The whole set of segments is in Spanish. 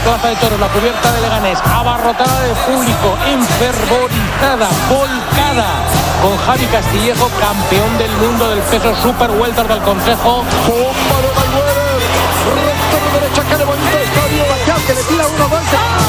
Plaza de Toros, la cubierta de Leganés, abarrotada de público, enfervorizada, volcada, con Javi Castillejo, campeón del mundo del peso super welter del Consejo. ¡Bomba de Mayweather! ¡Recto de derecha, que le bonito estadio! ¡Batial, que le tira uno más!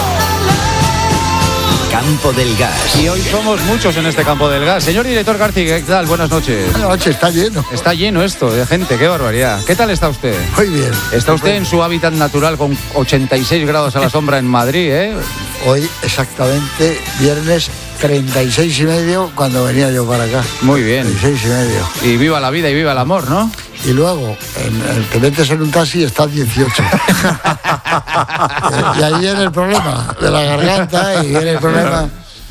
Campo del Gas. Y hoy somos muchos en este Campo del Gas. Señor director García, ¿qué tal? Buenas noches. Buenas noches, está lleno. Está lleno esto de gente, qué barbaridad. ¿Qué tal está usted? Muy bien. Está usted en su hábitat natural con 86 grados a la sombra en Madrid, ¿eh? Hoy exactamente viernes 36,5 cuando venía yo para acá. Muy bien. 36,5. Y viva la vida y viva el amor, ¿no? Y luego, te metes en un taxi y estás 18. Y ahí viene el problema de la garganta y viene el problema.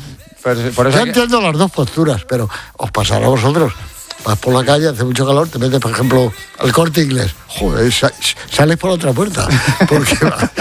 Por eso Yo entiendo las dos posturas, pero os pasará a vosotros. Vas por la calle, hace mucho calor, te metes, por ejemplo, al Corte Inglés. Joder, sales por otra puerta. Porque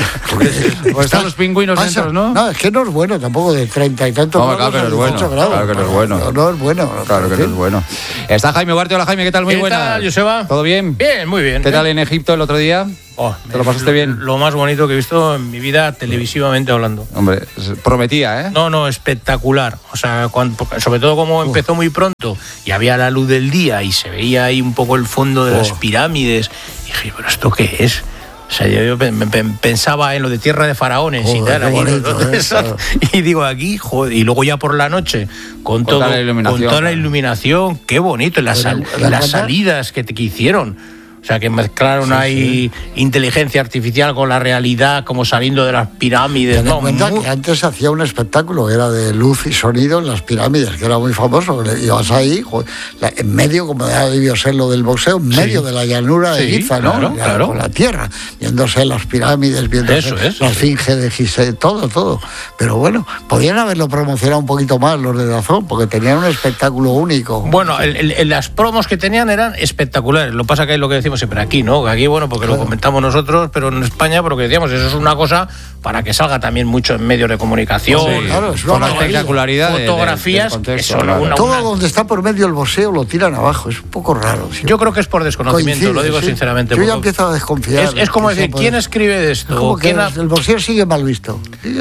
pues están los pingüinos dentro, ¿no? No, es que no es bueno tampoco, de 30 y tantos grados. Claro que no es bueno. Claro que no es bueno. No es bueno. Claro que no es bueno. Está Jaime Ugarte. Hola, Jaime, ¿qué tal? Muy buena. ¿Qué tal, Joseba? ¿Todo bien? Bien, muy bien. ¿Qué tal en Egipto el otro día? ¿Te lo pasaste bien? Lo más bonito que he visto en mi vida, televisivamente hablando. Hombre, prometía, ¿eh? No, espectacular. O sea, sobre todo como empezó muy pronto y había la luz del día y se veía ahí un poco el fondo de las pirámides. Y dije, ¿pero esto qué es? O sea, yo pensaba en lo de Tierra de Faraones y tal. Bonito, claro. Y digo, aquí, joder, y luego ya por la noche, con toda la iluminación, qué bonito. Las salidas que hicieron. O sea, que mezclaron ahí inteligencia artificial con la realidad, como saliendo de las pirámides. Ten en cuenta que antes se hacía un espectáculo, era de luz y sonido en las pirámides, que era muy famoso. Ibas ahí, joder, en medio, como ha debido ser lo del boxeo, en medio de la llanura de Giza, ¿no? Claro. Con la tierra, viéndose las pirámides, viéndose la esfinge de Gizeh, todo. Pero bueno, podían haberlo promocionado un poquito más los de Dazón, porque tenían un espectáculo único. Bueno, las promos que tenían eran espectaculares. Lo que pasa que es lo que decimos siempre aquí, ¿no? Aquí, bueno, porque lo comentamos nosotros, pero en España, porque decíamos, eso es una cosa para que salga también mucho en medios de comunicación. Sí, claro, es una espectacularidad. Fotografías. Del contexto, todo donde está por medio el boxeo lo tiran abajo, es un poco raro. ¿Sí? Yo creo que es por desconocimiento, lo digo sinceramente. Yo ya empiezo a desconfiar. Es como decir, ¿quién escribe de esto? El boxeo sigue mal visto.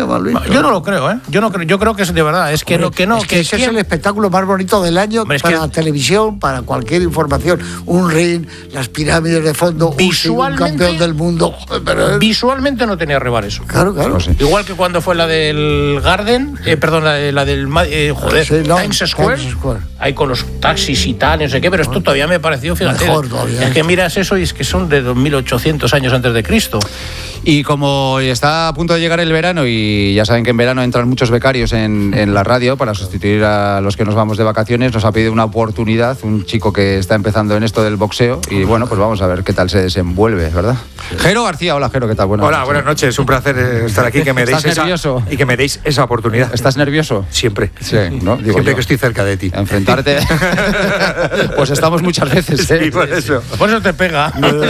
Yo no lo creo, ¿eh? Yo creo que es de verdad. Es que ese es el espectáculo más bonito del año para la televisión, para cualquier información. Un ring, las pirámides de fondo, un campeón del mundo. Visualmente no tenía rival eso. Claro. Igual que cuando fue la del Garden, la del Times Square, ahí con los taxis y tal, no sé qué, pero esto todavía me pareció, fíjate. Mejor todavía. Es que miras eso y es que son de 2800 años antes de Cristo. Y como está a punto de llegar el verano, y ya saben que en verano entran muchos becarios en la radio para sustituir a los que nos vamos de vacaciones, nos ha pedido una oportunidad un chico que está empezando en esto del boxeo y bueno, pues vamos a ver qué tal se desenvuelve, ¿verdad? Jero García, hola Jero, ¿qué tal? Buenas noches, es un placer estar aquí, que me deis esa oportunidad. ¿Estás nervioso? Siempre. Sí, ¿no? Digo siempre yo. que estoy cerca de ti. Enfrentarte. Pues estamos muchas veces, ¿eh? Sí, por eso. Por eso te pega.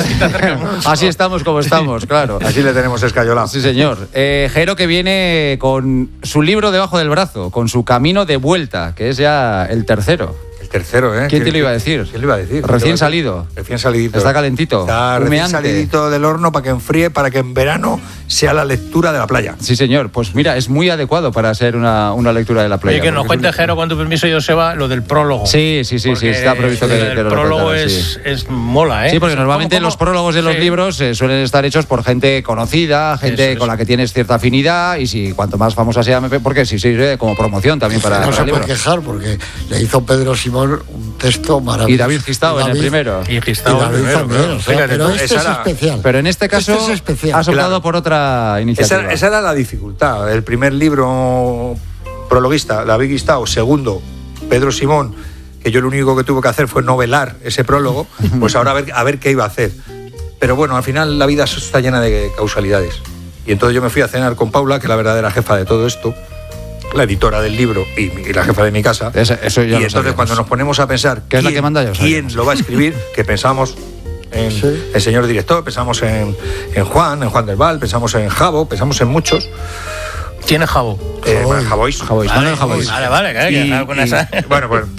Así estamos como estamos, claro. Así le tenemos escayolado. Sí, señor. Jero, que viene con su libro debajo del brazo, con su camino de vuelta, que es ya el tercero. Tercero, ¿eh? ¿Quién te lo iba a decir? ¿Quién le iba a decir? Recién salido. Recién salidito. Está calentito. Está recién salidito del horno para que enfríe, para que en verano sea la lectura de la playa. Sí, señor. Pues mira, es muy adecuado para ser una lectura de la playa. Oye, que nos cuente, Jero, con tu permiso, Joseba, lo del prólogo. Sí, está previsto que el prólogo es mola, ¿eh? Sí, porque normalmente los prólogos de los libros suelen estar hechos por gente conocida, gente con la que tienes cierta afinidad, y si cuanto más famosa sea, porque sí, como promoción también para no el se libro. puede quejar, porque le hizo Pedro Simón un texto maravilloso. Y David Gistao en el primero. Y Gistao David también. Pero este es especial. Pero en este caso has optado por otra iniciativa. Esa era la dificultad. El primer libro prologuista, David Gistao. Segundo, Pedro Simón, que yo lo único que tuve que hacer fue novelar ese prólogo. Pues ahora a ver qué iba a hacer. Pero bueno, al final la vida está llena de causalidades. Y entonces yo me fui a cenar con Paula, que es la verdadera jefa de todo esto, la editora del libro y la jefa de mi casa. Eso ya y entonces cuando nos ponemos a pensar ¿qué es la que manda yo? ¿Quién lo va a escribir? Que pensamos en el señor director, pensamos en Juan del Val, pensamos en Javo, pensamos en muchos. ¿Quién es Javo? Javois. Manuel Javois. Vale, claro. Bueno, pues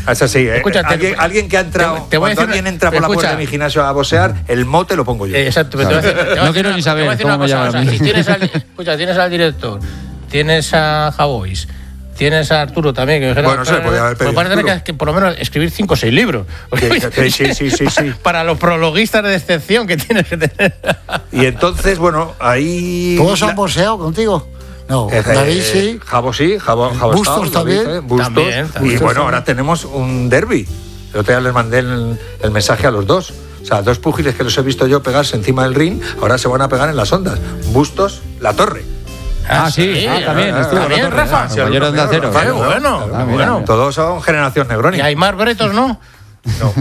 Es así, ¿eh? Escucha, alguien que ha entrado, cuando alguien entra por la puerta de mi gimnasio a boxear, el mote lo pongo yo. Exacto. No quiero ni saber cómo me llaman a mí. Tienes al director, tienes a Javois, tienes a Arturo también. Que bueno, se podía haber pedido. Pues parece que por lo menos escribir 5 o 6 libros. Sí. Para los prologuistas de excepción que tienes que tener. Y entonces, bueno, ahí... ¿Todos han boxeado contigo? No, David sí. Javo sí, Javo Bustos también. Bustos. También. Y bueno, ahora tenemos un derbi. El otro día les mandé el mensaje a los dos. O sea, 2 púgiles que los he visto yo pegarse encima del ring, ahora se van a pegar en las ondas. Bustos, La Torre. Sí, también. También, Rafa. Compañeros de acero. Qué bueno. Todos son generación Negroni. Y Aymar Bretos, ¿no? No.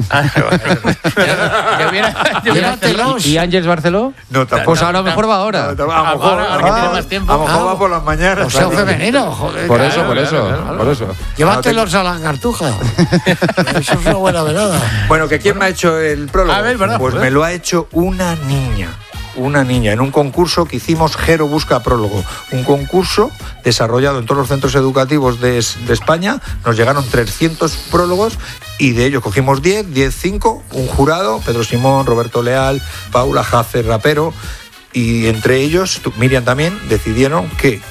¿Y Ángeles Barceló? No, tampoco. Pues a lo mejor va ahora. A lo mejor ahora que tiene más tiempo. a lo mejor va por las mañanas. Boxeo femenino, joder. Por eso. Llévatelos a la cartuja. Eso es una buena velada. Bueno, ¿que quién me ha hecho el prólogo? A ver, ¿verdad? Pues me lo ha hecho una niña. En un concurso que hicimos Jero Busca Prólogo, un concurso desarrollado en todos los centros educativos de España. Nos llegaron 300 prólogos y de ellos cogimos 10, 5, un jurado, Pedro Simón, Roberto Leal, Paula Jace, rapero, y entre ellos, Miriam también, decidieron que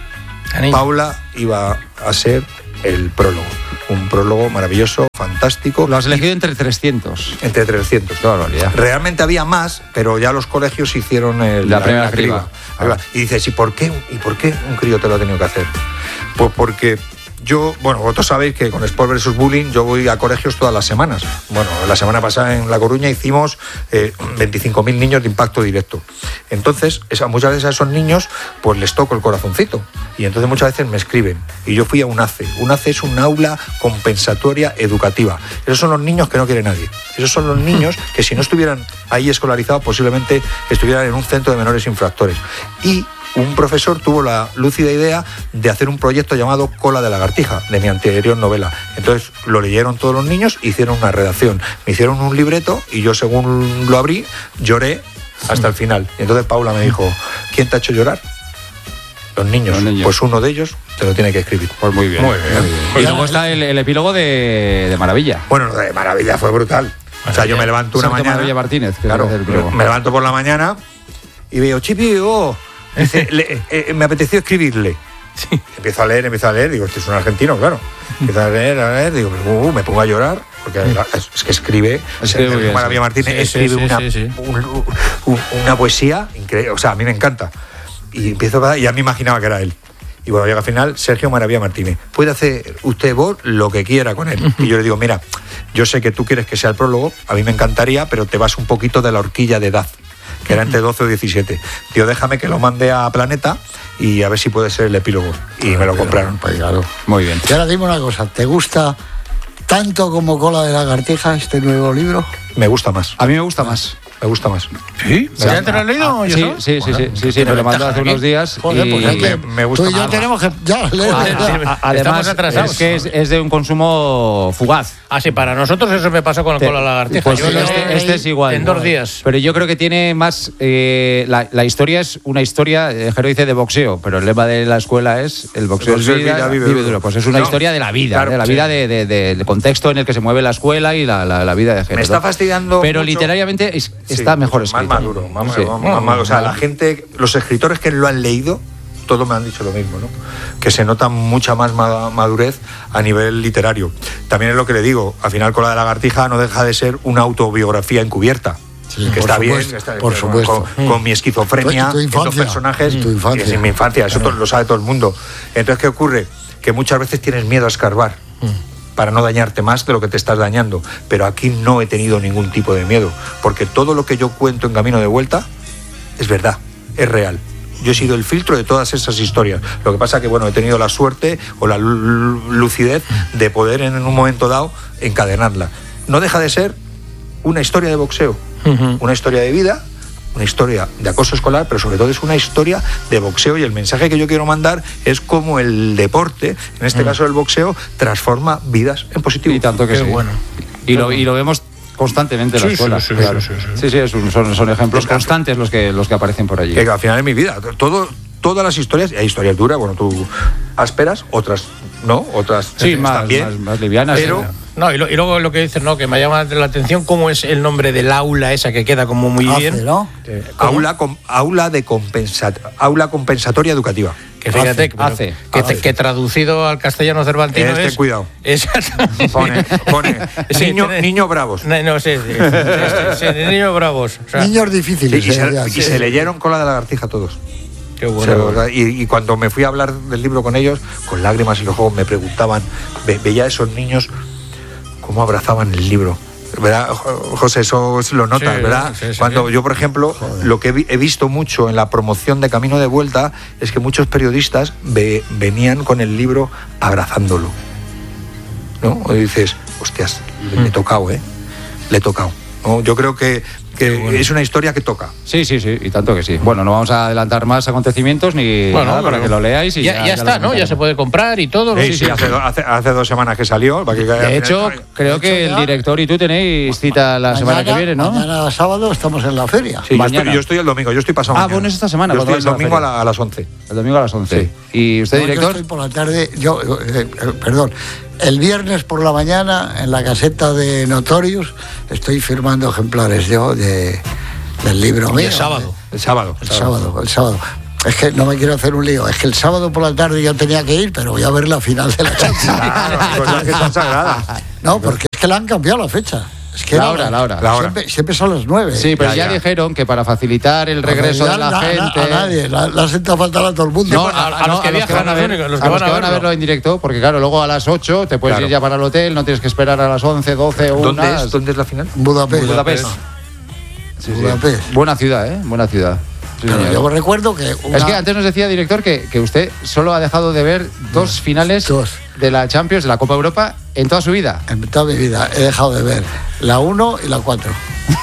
Paula iba a ser el prólogo. Un prólogo maravilloso, fantástico. Lo has elegido entre 300. Entre 300. Qué barbaridad. Realmente había más, pero ya los colegios hicieron la primera criba. Y dices, ¿y por qué un crío te lo ha tenido que hacer? Pues porque yo, bueno, vosotros sabéis que con Sport vs Bullying yo voy a colegios todas las semanas. Bueno, la semana pasada en La Coruña hicimos 25.000 niños de impacto directo. Entonces, muchas veces a esos niños pues les toco el corazoncito. Y entonces muchas veces me escriben. Y yo fui a un ACE. Un ACE es un aula compensatoria educativa. Esos son los niños que no quiere nadie. Esos son los niños que si no estuvieran ahí escolarizados posiblemente estuvieran en un centro de menores infractores. Y un profesor tuvo la lúcida idea de hacer un proyecto llamado Cola de lagartija, de mi anterior novela. Entonces lo leyeron todos los niños, hicieron una redacción, me hicieron un libreto y yo según lo abrí, lloré hasta el final. Y entonces Paula me dijo, ¿quién te ha hecho llorar? Los niños. Pues uno de ellos te lo tiene que escribir. Pues muy bien. Y luego está el epílogo de Maravilla. Bueno, lo de Maravilla fue brutal. O sea, yo me levanto una mañana. Maravilla Martínez, que claro, me levanto por la mañana y veo, Chipi, dice, me apeteció escribirle. Sí. Empiezo a leer, digo, este es un argentino, claro. Empiezo a leer, digo, me pongo a llorar, porque es que escribe Maravilla Martínez, escribe una poesía increíble, o sea, a mí me encanta. Y ya me imaginaba que era él. Y bueno, llega al final Sergio Maravilla Martínez. Puede hacer usted vos lo que quiera con él. Y yo le digo, mira, yo sé que tú quieres que sea el prólogo, a mí me encantaría, pero te vas un poquito de la horquilla de edad, que era entre 12 o 17. Tío, déjame que lo mande a Planeta y a ver si puede ser el epílogo. Y me lo compraron. Pues claro. Muy bien. Y ahora dime una cosa, ¿te gusta tanto como Cola de lagartija este nuevo libro? Me gusta más. A mí me gusta más. Me gusta más. ¿Sí? ¿Ya te lo has leído? Sí, me lo mandó hace unos días. Joder, pues me gusta tú y yo más. tenemos que ya leer. Además, atrasados. es que es de un consumo fugaz. Ah, sí, para nosotros eso me pasó con el Cola lagartija. Pues yo este es igual. En 2 días. Pero yo creo que tiene más... la historia es una historia, Jero dice, de boxeo, pero el lema de la escuela es el boxeo es vida, vive duro. Pues es una historia de la vida, claro, de la vida del contexto en el que se mueve la escuela y la vida de Jero. Me está fastidiando pero mucho. Literariamente está mejor escrito. Más maduro, o sea, la gente, los escritores que lo han leído, todos me han dicho lo mismo, ¿no? Que se nota mucha más madurez a nivel literario. También es lo que le digo, al final Cola de lagartija no deja de ser una autobiografía encubierta. Sí, que está bien, por supuesto. Con mi esquizofrenia, estos personajes, es mi infancia, eso lo sabe todo el mundo. Entonces, ¿qué ocurre? Que muchas veces tienes miedo a escarbar para no dañarte más de lo que te estás dañando. Pero aquí no he tenido ningún tipo de miedo, porque todo lo que yo cuento en Camino de Vuelta es verdad, es real. Yo he sido el filtro de todas esas historias. Lo que pasa que, bueno, he tenido la suerte o la lucidez de poder en un momento dado encadenarla. No deja de ser una historia de boxeo, una historia de vida, una historia de acoso escolar, pero sobre todo es una historia de boxeo, y el mensaje que yo quiero mandar es cómo el deporte, en este caso el boxeo, transforma vidas en positivo. Y tanto que sí. Bueno. Y lo vemos constantemente en la escuela. Sí, son ejemplos constantes los que aparecen por allí. Que al final es mi vida. Todas las historias, y hay historias duras, bueno, tú ásperas, otras no, otras sí, más livianas. No, y luego lo que dices, ¿no? Que me llama la atención, ¿cómo es el nombre del aula esa que queda como muy bien? ¿no? Aula compensatoria educativa. Que fíjate, que traducido al castellano cervantino es... cuidado. Pone niños bravos. Niños bravos. O sea, niños difíciles. Y se leyeron Cola de Lagartija todos. Qué bueno. Y cuando me fui a hablar del libro con ellos, con lágrimas en los ojos, me preguntaban, veía a esos niños cómo abrazaban el libro. ¿Verdad, José? Eso lo notas, sí, ¿verdad? Sí, cuando yo, por ejemplo, lo que he visto mucho en la promoción de Camino de Vuelta es que muchos periodistas venían con el libro abrazándolo, ¿no? Y dices, hostias, le he tocado, le he tocado, ¿no? Yo creo que es una historia que toca. Sí, y tanto que sí. Bueno, no vamos a adelantar más acontecimientos ni nada para que lo leáis. Y ya está, ¿no? Ya se puede comprar y todo. Sí, hace 2 semanas que salió. De hecho, creo que el director y tú tenéis cita la semana que viene, ¿no? Mañana sábado estamos en la feria. Sí, yo estoy el domingo, yo estoy pasado mañana. Bueno, es esta semana. Yo estoy el domingo a las 11. El domingo a las 11. Sí. ¿Y usted, director? Yo estoy por la tarde, perdón. El viernes por la mañana, en la caseta de Notorious, estoy firmando ejemplares del libro mío. El sábado. Es que no me quiero hacer un lío. Es que el sábado por la tarde yo tenía que ir, pero voy a ver la final de la Champions. Claro, que están sagradas. No, porque es que le han cambiado la fecha. Es que la hora. Siempre son las 9. Sí, pero ya dijeron que para facilitar el regreso de la gente... A nadie, la senta faltar a todo el mundo. No, a los que viajan a ver, los que van a verlo en directo, porque claro, luego a las 8 te puedes ir ya para el hotel, no tienes que esperar a las 11, 12 o 1. ¿Dónde es la final? Budapest. Sí. Buena ciudad, Buena ciudad. Sí, pero yo recuerdo que... Es que antes nos decía, director, que usted solo ha dejado de ver 2 finales de la Champions, de la Copa Europa, en toda su vida. En toda mi vida he dejado de ver la 1 y la 4.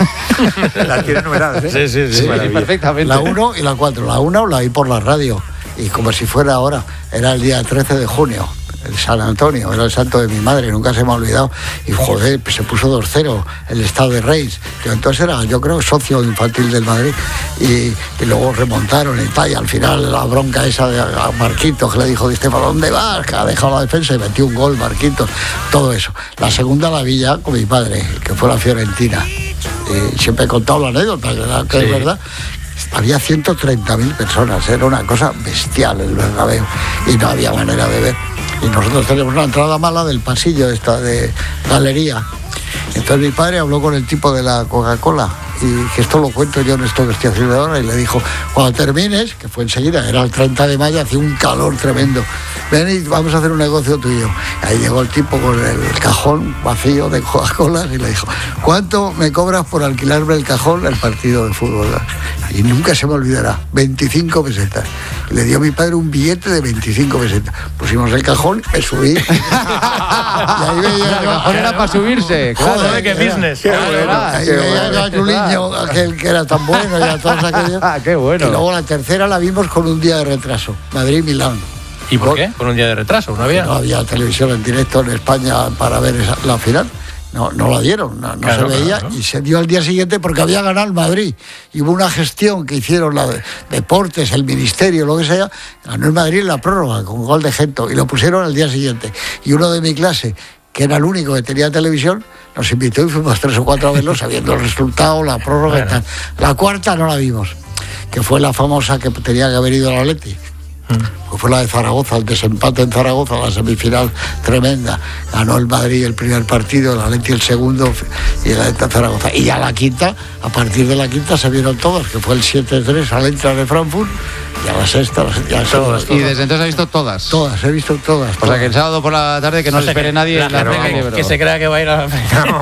Las tiene numeradas, ¿eh? Sí, perfectamente. La 1 y la 4. La 1 la vi por la radio, y como si fuera ahora. Era el día 13 de junio. El San Antonio, era el santo de mi madre, nunca se me ha olvidado. Y joder, se puso 2-0 el Estado de Reis, que entonces era, yo creo, socio infantil del Madrid. Y luego remontaron y tal, y al final la bronca esa de Marquitos, que le dijo, Di Stéfano, ¿dónde vas? Que ha dejado la defensa y metió un gol, Marquitos, todo eso. La segunda la vi ya con mi padre, que fue la Fiorentina. Y siempre he contado la anécdota, que es verdad. Había 130.000 personas, era una cosa bestial el Bernabéu, y no había manera de ver. Y nosotros tenemos una entrada mala del pasillo esta de galería. Entonces mi padre habló con el tipo de la Coca-Cola, y que esto lo cuento yo en esto que estoy haciendo ahora, y le dijo, cuando termines, que fue enseguida, era el 30 de mayo, hacía un calor tremendo, ven y vamos a hacer un negocio tuyo. Ahí llegó el tipo con el cajón vacío de Coca-Cola y le dijo, ¿cuánto me cobras por alquilarme el cajón del partido de fútbol? Y nunca se me olvidará, 25 pesetas. Le dio a mi padre un billete de 25 pesetas. Pusimos el cajón, me subí. Y ahí veía, el cajón era para subirse. Joder, qué business. Ahí veía a Juliño, aquel que era tan bueno, y a todos aquellos. Qué bueno. Y luego la tercera la vimos con un día de retraso, Madrid-Milán. ¿Y por qué? ¿Con un día de retraso? ¿No había televisión en directo en España para ver la final. No la dieron, no se veía, y se dio al día siguiente porque había ganado el Madrid. Y hubo una gestión que hicieron la de Deportes, el Ministerio, lo que sea, ganó el Madrid en la prórroga con gol de Gento, y lo pusieron al día siguiente. Y uno de mi clase, que era el único que tenía televisión, nos invitó y fuimos 3 o 4 a verlo, sabiendo el resultado, la prórroga y tal. La cuarta no la vimos, que fue la famosa que tenía que haber ido al Atleti. Pues fue la de Zaragoza, el desempate en Zaragoza, la semifinal tremenda. Ganó el Madrid el primer partido, el Atleti el segundo, y el Atleti Zaragoza. Y ya la quinta, a partir de la quinta se vieron todas, que fue el 7-3 al Eintracht de Frankfurt, y a la sexta, ya todas. Y desde entonces ha visto todas. Todas, he visto todas. O sea que el sábado por la tarde que no se espere nadie. Que se crea que va a ir a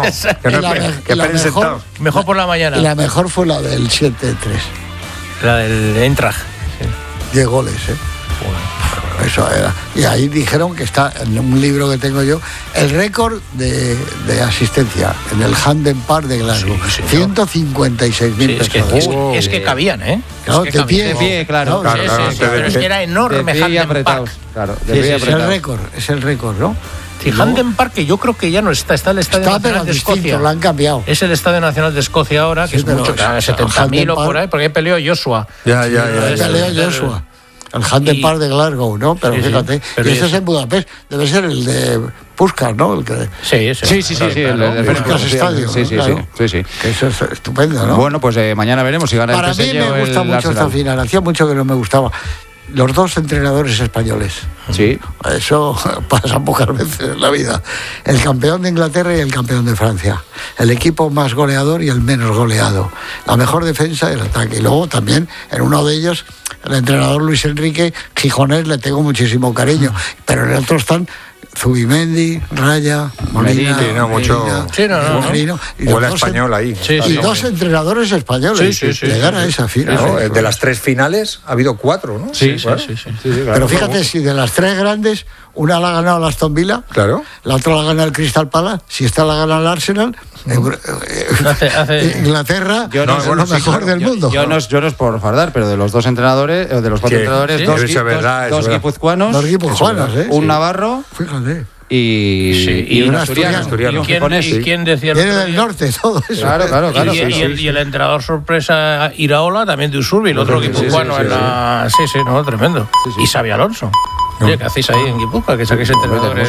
la mejor por la mañana. Y la mejor fue la del 7-3. La del Eintracht. 10 goles, Eso era. Y ahí dijeron que está en un libro que tengo yo el récord de asistencia en el Hampden Park de Glasgow. 156.000 personas. Es que cabían, Claro, de pie, claro. Pero es que era enorme Hampden Park. Claro, es el récord, ¿no? Sí, Hampden Park, que yo creo que ya no está el Estadio Nacional de Escocia. Lo han cambiado. Es el Estadio Nacional de Escocia ahora, que es mucho, 70.000 o por ahí, porque ahí peleó Joshua. Peleó Joshua. El Hampden Park de Glasgow, ¿no? Pero fíjate, pero y ese es en Budapest, debe ser el de Puskás, ¿no? El que... Sí, el de Puskás Estadio. Sí. Que eso es estupendo, ¿no? Bueno, pues mañana veremos si gana el PSG. Para mí me gusta mucho esta final, hacía mucho que no me gustaba. Los dos entrenadores españoles. Sí. Eso pasa pocas veces en la vida. El campeón de Inglaterra y el campeón de Francia. El equipo más goleador y el menos goleado. La mejor defensa y el ataque. Y luego también, en uno de ellos, el entrenador Luis Enrique Gijonés, le tengo muchísimo cariño. Pero en el otro están Zubimendi, Raya, Molina, Merino, y o la española ahí. Y dos entrenadores españoles llegar a esa final. De las 3 finales ha habido 4, ¿no? Sí. Pero fíjate, si de las 3 grandes, una la ha ganado el Aston Villa, la otra la gana el Crystal Palace, si esta la gana el Arsenal, Inglaterra es lo mejor del mundo. Yo no es por fardar, pero de los 2 entrenadores, de los 4 entrenadores, dos guipuzcoanos, un navarro. Fíjate. Y un asturiano. ¿Y quién decía? Viene del norte, todo eso. Claro. Y el entrenador sorpresa Iraola, también de Usurbi, el otro guipuzcoano en la... tremendo. Y Xabi Alonso. Oye, ¿qué hacéis ahí en Guipúzcoa? Que saquéis entrenadores.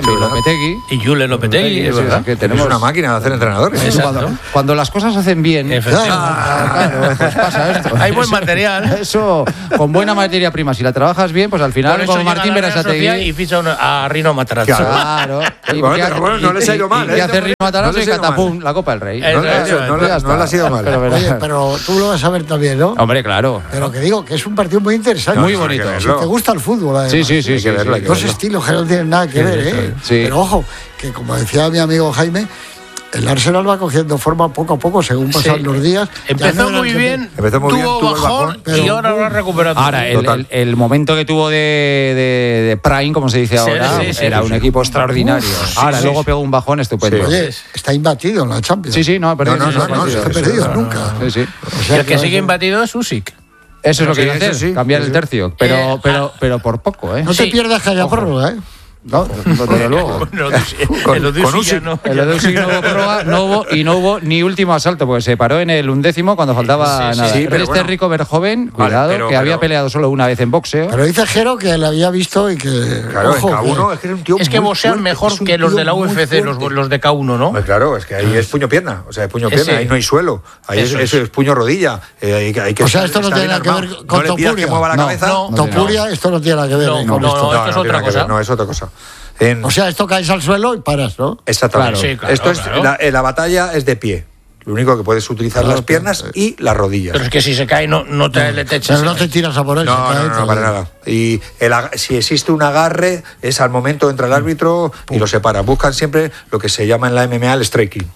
Y Julen Lopetegui, es verdad. Que tenemos una máquina de hacer entrenadores. Cuando las cosas se hacen bien, claro, pues pasa esto. Hay buen material. Eso, con buena materia prima, si la trabajas bien, pues al final, como Martín Berasategui. Y ficha a Rino Matarazzo. Claro. No les ha ido mal. Y hace Rino Matarazzo y catapum, la Copa del Rey. No le ha sido mal. Oye, pero tú lo vas a ver también, ¿no? Hombre, claro. Pero que digo, que es un partido muy interesante. Muy bonito. Si te gusta el fútbol, además. Sí. Dos estilos que no tienen nada que ver, ¿eh? Sí. Pero ojo, que como decía mi amigo Jaime, el Arsenal va cogiendo forma poco a poco según pasan los días. Empezó muy bien, tuvo bajón y ahora lo ha recuperado. Ahora, el momento que tuvo de Prime, como se dice ahora, era un equipo extraordinario. Ahora luego pegó un bajón estupendo. Oye, está imbatido en la Champions. Sí, no ha perdido. No se ha perdido nunca. O sea, el que sigue imbatido es Usyk. Eso es lo que iba a hacer, cambiar el tercio. Pero por poco, ¿eh? No te pierdas que haya prórroga, ¿eh? No, desde luego. Con Usyk no. El de Usyk no hubo prórroga, no hubo ni último asalto, porque se paró en el 11º cuando faltaba nada. Este Rico Verjoven, cuidado, que había peleado solo una vez en boxeo. Pero dice Jero que lo había visto y que... Claro, ojo, en K1 es que era un tío. Es que boxean mejor que los de la UFC, los de K1, ¿no? Pues claro, es que ahí es puño-pierna. O sea, es puño-pierna, ahí no hay suelo. Ahí es puño-rodilla. O sea, esto no tiene nada que ver con Topuria. Topuria, esto no tiene nada que ver con esto. No, esto es otra cosa. No, es otra cosa. O sea, esto caes al suelo y paras, ¿no? Exactamente. Claro. Esto es la batalla es de pie. Lo único que puedes utilizar las piernas y las rodillas. Pero es que si se cae no te echas. Pero no te tiras a por él. No, para nada. Y si existe un agarre, es al momento entra el árbitro y lo separa. Buscan siempre lo que se llama en la MMA el striking.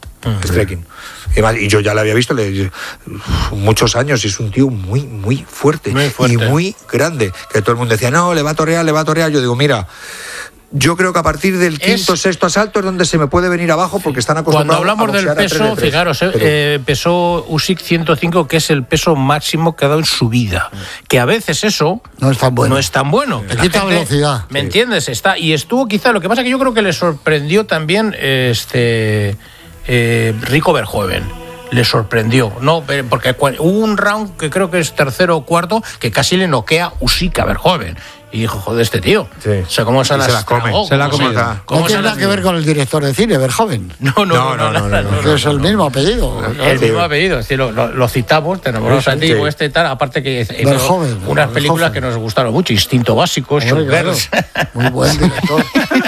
Y yo ya lo había visto muchos años, y es un tío muy, muy fuerte y muy grande. Que todo el mundo decía, no, le va a torear. Yo digo, mira, yo creo que a partir del quinto, sexto asalto es donde se me puede venir abajo porque están acostumbrados. Cuando hablamos del peso, fijaros, pesó Usyk 105, que es el peso máximo que ha dado en su vida. Que a veces eso no es tan bueno. Te quita velocidad. ¿Me entiendes? Y estuvo quizá, lo que pasa que yo creo que le sorprendió también Rico Verjoven. Le sorprendió, ¿no? Porque hubo un round que creo que es tercero o cuarto que casi le noquea Usyk a Verjoven. Y dijo, joder, este tío. Sí. O sea, ¿cómo se la come? No tiene nada que ver con el director de cine, Verjoven. No. Es el mismo apellido. El mismo apellido. Es decir, lo citamos, tenemos antiguo tal. Aparte que hizo unas películas que nos gustaron mucho. Instinto Básico, Showgirls. Muy buen director.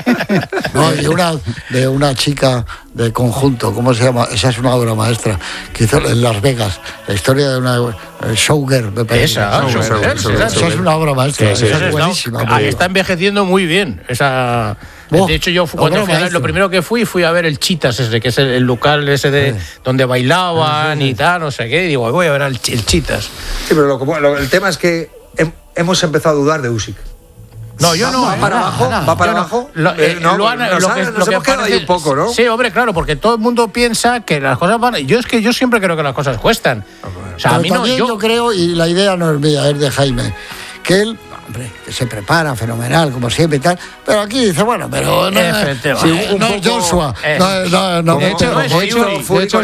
Y de una chica de conjunto, ¿cómo se llama? Esa es una obra maestra que hizo en Las Vegas, la historia de una showgirl, me parece. Esa es una obra maestra, esa es buenísima. Está envejeciendo muy bien. De hecho, yo cuando lo primero que fui a ver el Chitas, que es el local ese donde bailaban y tal, no sé qué, y digo, voy a ver el Chitas. Sí, pero el tema es que hemos empezado a dudar de Usyk. No, yo no. ¿Va para abajo? Lo que hemos quedado ahí un poco, ¿no? Sí, hombre, claro, porque todo el mundo piensa que las cosas van... Yo siempre creo que las cosas cuestan. O sea, a mí no... Yo creo, y la idea no es mía, es de Jaime, que él hombre, que se prepara fenomenal, como siempre y tal, pero aquí dice, bueno, pero no es Joshua, no. De hecho,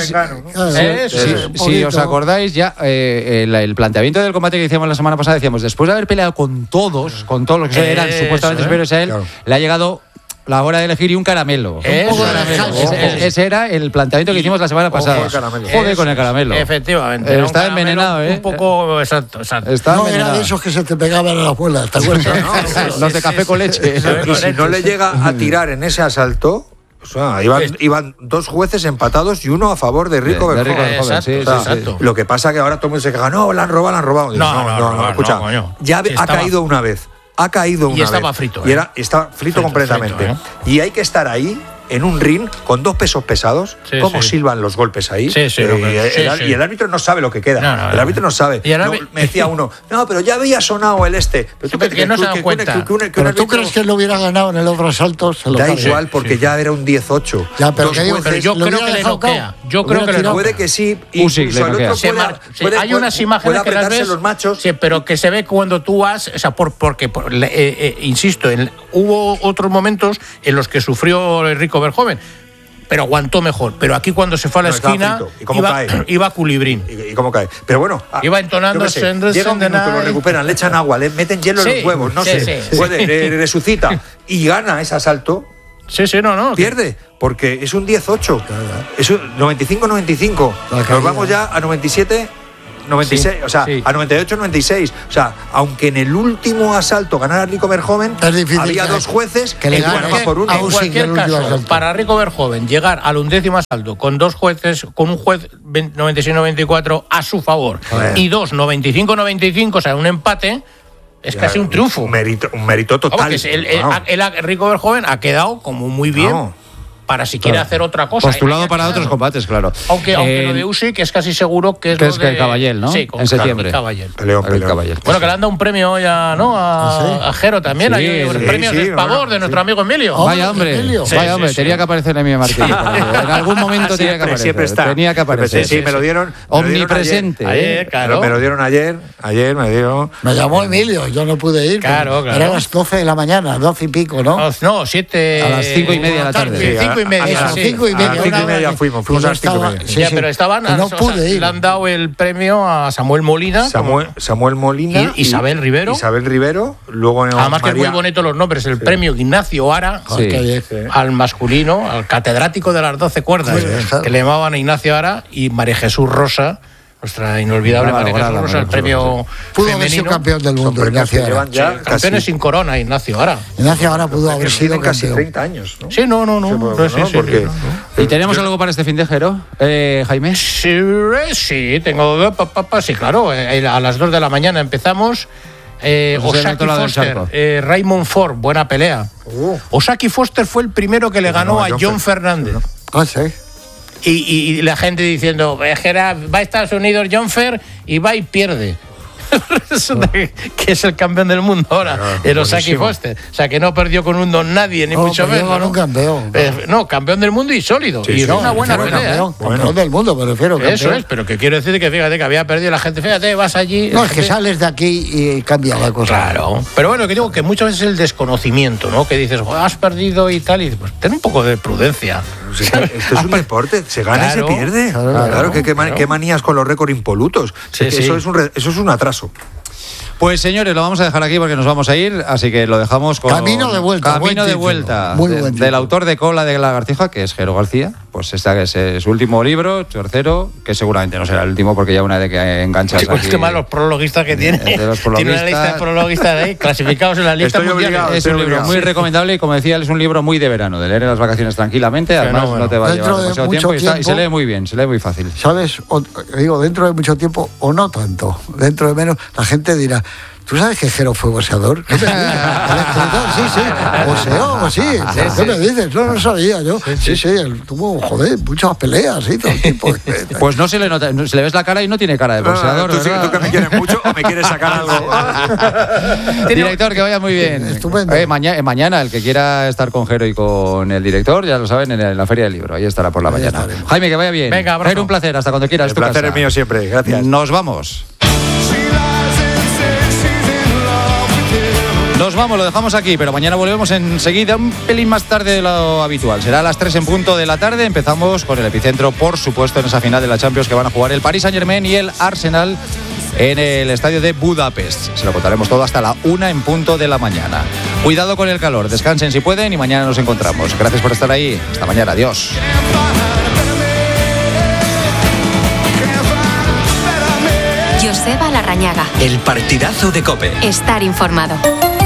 si os acordáis ya, el planteamiento del combate que hicimos la semana pasada, decíamos, después de haber peleado con todos los que eran supuestamente superiores a él, le ha llegado la hora de elegir y un caramelo. Ese era el planteamiento que hicimos la semana pasada. Joder con el caramelo. Efectivamente. Está envenenado, un poco, exacto. No era de esos que se te pegaban a la abuela, ¿te acuerdas? Los de café con leche. Y si no le llega a tirar en ese asalto, o sea, iban 2 jueces empatados y uno a favor de Rico Verhoeven. Exacto. Lo que pasa que ahora todo el mundo se queja, no, la han robado. No, escucha, ya ha caído una vez. Y estaba frito. Y estaba frito completamente. Y hay que estar ahí, en un ring, con 2 pesos pesados, cómo silban los golpes ahí. Y el árbitro no sabe lo que queda. El árbitro no sabe. Me decía uno, no, pero ya había sonado el este. Pero tú que no se dan cuenta. Pero tú crees que él lo hubiera ganado en el otro asalto. Da igual, porque ya era un 18. Ya, pero yo creo que le noquea. Puede que sí. Hay unas imágenes que las ves, los machos. Sí, pero que se ve cuando tú has, o sea, porque insisto, hubo otros momentos en los que sufrió Rico Verhoeven, pero aguantó mejor. Pero aquí cuando se fue a la esquina iba culibrín. ¿Y cómo cae? Pero bueno, iba entonando. Llega un minuto, lo recuperan, le echan agua, le meten hielo en los huevos, no sé. Resucita y gana ese asalto. No. Pierde, porque es un 18. Es un 95-95. Nos vamos ya a 97. 96, o sea, a 98-96. O sea, aunque en el último asalto ganara Rico Verhoeven, había 2 jueces que le ganan por uno. En cualquier caso, para Rico Verhoeven llegar al 11º asalto con 2 jueces, con un juez 96-94 a su favor y 2 95-95, o sea, un empate, es casi un triunfo. Un mérito total. Rico Verhoeven ha quedado como muy bien. Para si quiere hacer otra cosa. Postulado para otros combates, claro. Aunque lo de Usyk es casi seguro que es lo de... el Caballel, ¿no? Sí, en septiembre. Peleón. Bueno, que le han dado un premio ya, ¿no? A Jero también. Hay premios de Spavor de nuestro amigo Emilio. Vaya hombre, tenía que aparecer Emilio Martínez. En algún momento tenía que aparecer. Siempre está. Tenía que aparecer. Sí, me lo dieron. Omnipresente. Claro. Me lo dieron ayer me dio. Me llamó Emilio, yo no pude ir. Claro. Era a las 12 de la mañana, 12 y pico, ¿no? No, 7. A las 5:30 de la tarde. 5:30. A las 5:30. A las 5:30 fuimos a las 5:30. Pero estaban. No pude ir. Le han dado el premio a Samuel Molina. Samuel Molina. Isabel Rivero. Luego además que es muy bonito los nombres. El premio Ignacio Ara al masculino, al catedrático de las 12 cuerdas, que le llamaban a Ignacio Ara, y María Jesús Rosa, nuestra inolvidable María Jesús Rosa, el premio pudo haber sido campeón del mundo, Ignacio Ara. Campeones sin corona, Ignacio Ara. Ignacio Ara pudo haber sido casi 30 años, ¿no? Sí, no. ¿Y tenemos algo para este fin de Jero, Jaime? Sí, tengo... Sí, claro, a las 2 de la mañana empezamos. Osaki Foster, Raymond Ford, buena pelea. Osaki Foster fue el primero que le ganó a John Fernández. Sí. Y la gente diciendo, va a Estados Unidos John Fer y va y pierde. Resulta que es el campeón del mundo ahora, el Osaki Foster. O sea, que no perdió con un don nadie, ni mucho menos. Un campeón. Campeón del mundo y sólido. Y una buena pelea. Campeón del mundo, me refiero. Eso es, pero que quiero decir que fíjate que había perdido la gente. Fíjate, vas allí. No, es que sales de aquí y cambia la cosa. Claro. Pero bueno, que digo que muchas veces el desconocimiento, ¿no? Que dices, has perdido y tal, y pues ten un poco de prudencia. Esto es un deporte, se gana y se pierde. Claro, qué manías con los récords impolutos. Eso es un atraso. Pues señores, lo vamos a dejar aquí porque nos vamos a ir, así que lo dejamos con... Camino de vuelta. Muy del autor de Cola de la Lagartija, que es Jero García. Pues este es su último libro, tercero, que seguramente no será el último porque ya una vez que enganchas aquí... Qué malos prologuistas que tiene. Tiene una lista de prologuistas ahí, clasificados en la lista mundial. Es un libro muy recomendable y, como decía, es un libro muy de verano, de leer en las vacaciones tranquilamente. Además, no te va a llevar demasiado tiempo y se lee muy bien, se lee muy fácil. ¿Sabes? Digo, dentro de mucho tiempo o no tanto, dentro de menos, la gente dirá... ¿Tú sabes que Jero fue boxeador? ¿Qué me dices? Sí. Boxeó, sí. ¿Qué me dices? No sabía yo. Sí, él tuvo, muchas peleas y todo el tiempo. Pues no se le nota, se le ves la cara y no tiene cara de boxeador. ¿Tú que me quieres mucho o me quieres sacar algo? Director, que vaya muy bien. Estupendo. Mañana, el que quiera estar con Jero y con el director, ya lo saben, en la Feria del Libro. Ahí estará por la mañana. Jaime, que vaya bien. Venga, abrazo. Jero, un placer. Hasta cuando quieras. El placer es mío siempre. Gracias. Nos vamos. She lies and says she's in love with you. Nos vamos, lo dejamos aquí, pero mañana volvemos enseguida, un pelín más tarde de lo habitual. Será a las 3 en punto de la tarde. Empezamos con el epicentro, por supuesto, en esa final de la Champions que van a jugar el Paris Saint-Germain y el Arsenal en el estadio de Budapest. Se lo contaremos todo hasta la 1 en punto de la mañana. Cuidado con el calor, descansen si pueden y mañana nos encontramos. Gracias por estar ahí. Hasta mañana, adiós. Joseba Larrañaga. El partidazo de COPE. Estar informado.